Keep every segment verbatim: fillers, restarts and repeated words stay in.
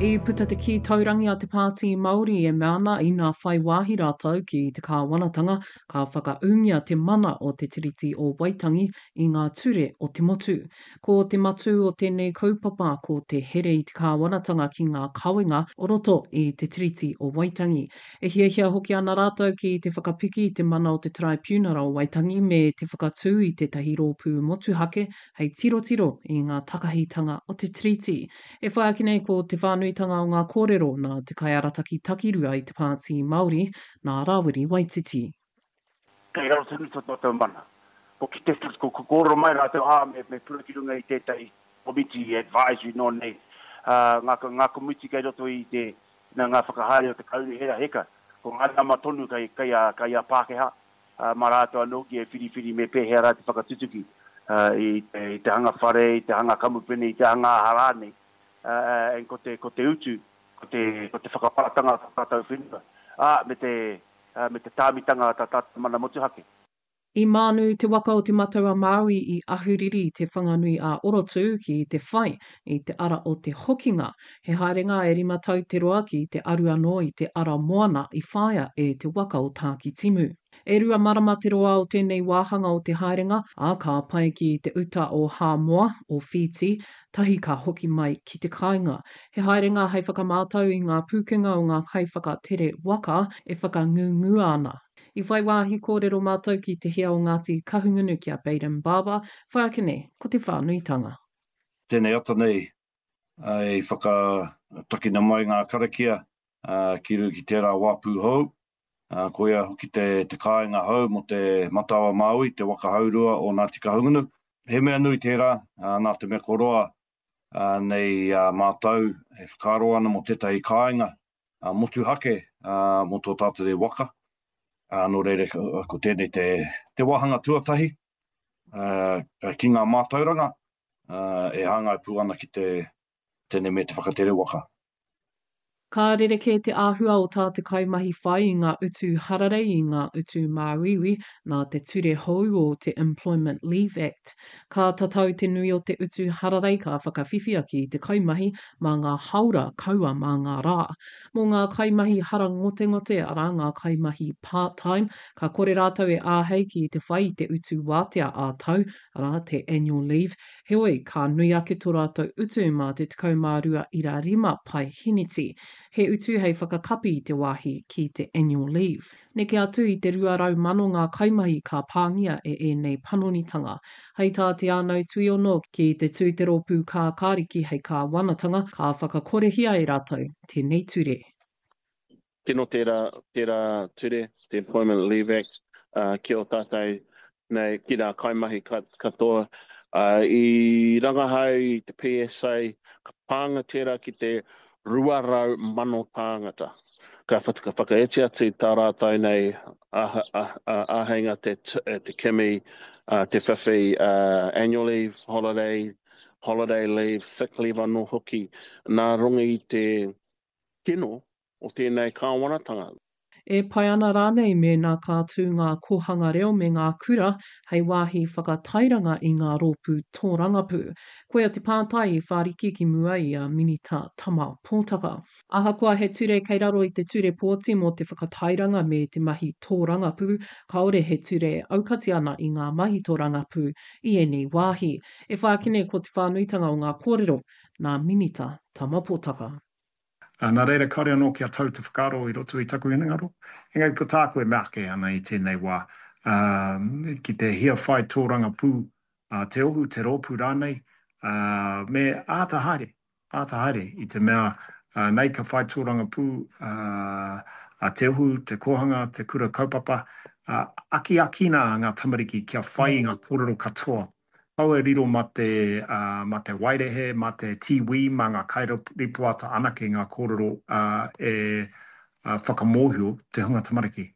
I puta te ki taurangi a te pāti Māori e meana i ngā whai wāhi rātou ki te kāwanatanga ka whakaungia te mana o te tiriti o Waitangi i ngā ture o te motu. Ko te matu o tēnei kaupapa ko te here i te kāwanatanga ki ngā kawenga o roto i te tiriti o Waitangi. E hiahia hoki ana rātou ki te whakapiki i te mana o te Tribunal o Waitangi me te whakatū i te tahi rōpū motuhake hei tiro tiro i ngā takahitanga o te tiriti. E whaakine ko te whānuitanga o ngā kōrero nā te kaiarataki takirua i te pāti Māori, nā Rawiri Waititi. Kei rau tunu to tō mana. Ko ki te ko kōrero mai rā te ā me, me purakirunga i tētai committee advisory no nei. Uh, ngā, ngā komiti kei roto i te na ngā whakahare o te kauri hera heka. Ko ngā nama tonu kai, kai, a, kai a Pākehā. Uh, mā rātou anō ki e whiriwhiri me pēhea rā te whakatutuki. Uh, i, te, i te hanga whare, i te hanga kamupene, i te hanga harane. Uh, en ko te, ko te utu, ko te, ko te whakapātanga tātou whenua. Ah, me te, uh, me te tāmitanga tā tātou mana motuhake. I mānu te waka o te mataua Māui i ahuriri te whanganui a Orotu ki te whai i te ara o te hokinga. He haerenga e rima tau te roa ki te aru anō i te ara moana i whaia e te waka o Tāki Timu. E rua marama te roa o tēnei wāhanga o te haerenga, a ka pai ki te uta o Hāmoa o Whiti, tahi ka hoki mai ki te kāinga. He haerenga hei whakamātau i ngā pūkenga o ngā kai whakatere waka e whakangungu ana. I whai wāhi kōrero mātou ki te hea o Ngāti Kahungunu ki a Baden Barber, whaakene, ko te whānuitanga. Tēnei ata nei, i whakatakina mai ngā karakia, uh, ki ru ki tērā wāpū hou, uh, ko ia hoki te, te kāinga hou mo te matawa Māui, te wakahaurua o Ngāti Kahungunu. He mea nui tērā, uh, nā te mea koroa, uh, nei uh, mātou, e whakaro ana mo tētahi kāinga, uh, motuhake uh, mo tō tātere waka. Uh, no reire, ko tēnei te, te wahanga tuatahi, uh, ki ngā mātauranga, uh, e hāngai pū ana ki te, tēnei me te whakatere waka. Ka rereke te āhua o tā te kaimahi whai i ngā utu harare i ngā utu māwiwi nā te ture hou o te Employment Leave Act. Ka tatau te nui o te utu harare ka whakawhiwhia ki te kaimahi mā ngā haura kaua mā ngā rā. Mō ngā kaimahi hara ngote ngote ara ngā kaimahi part-time, ka kore rātou e āhei ki te whai te utu wātea ātau, ara te annual leave. Heoi, ka nui ake tō rātou utu mā te tekau mā rua ira rima pai hiniti. He utu hei whakakapi i te wāhi ki te annual leave. Neke atu i te rua rau mano ngā kaimahi ka pāngia e e nei panonitanga. Hei tā te ānau tui ono ki te tūteropu kā kāriki hei kā wanatanga ka whakakorehia e rātou tēnei ture. Tino tērā, tērā ture, te Employment Leave Act, uh, ki o tātai nei ki rā kaimahi katoa. Uh, I rangahau i te P S A, ka pānga tērā ki te ruarau mano tāngata. Ka whakaetia te tā rātou nei āhenga te, te kimi, uh, te whiwhi, uh, annual leave, holiday, holiday leave, sick leave anō hoki. Nā rungi i te kino o tēnei kāwanatanga. E pai ana rānei me nā kātū ngā kohanga reo me ngā kura hei wāhi whakatairanga i ngā rōpū tōrangapū. Koea te pātai i whāriki ki mua i a Minita Tama Pōtaka. Ahakoa he ture kei raro i te ture pōti mo te whakatairanga me te mahi tōrangapū, kaore he ture aukati ana i ngā mahi tōrangapū i eni wāhi. E whākine ko te whānuitanga o ngā kōrero, nā Minita Tama Pōtaka. Uh, nā reira kaore anō ki a tau te whakaro i roto i taku inangaro. Engai puta koe meake ana i tēnei wā. Uh, ki te hia whai tōranga pū, uh, te ohu, te rōpū rānei, uh, me ātahaere, ātahaere i te mea uh, nei ka whai tōranga pū, uh, uh, te ohu, te kohanga, te kura kaupapa, uh, aki akina ngā tamariki kia whai ngā kōrero katoa. Pau e riro ma te, uh, ma te wairehe, ma te tiwi, ma ngā kairipuata anake ngā kōrero uh, e uh, whakamohio te hunga tamariki.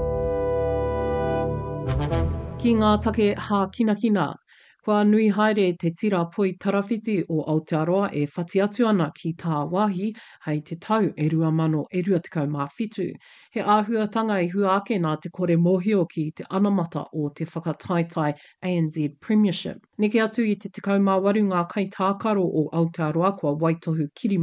Ki ngā take hā kina kina, kua nui haere te tira poi tarawhiti o Aotearoa e whati atu ana ki tā wāhi hei te tau e rua mano e rua tekau mā whitu. He āhuatanga i hua ake nā te kore mohio ki te anamata o te whakataitai A N Z Premiership. Neke atu i te tekau mā waru ngā kai tākaro o Aotearoa kua Waitohu Kiri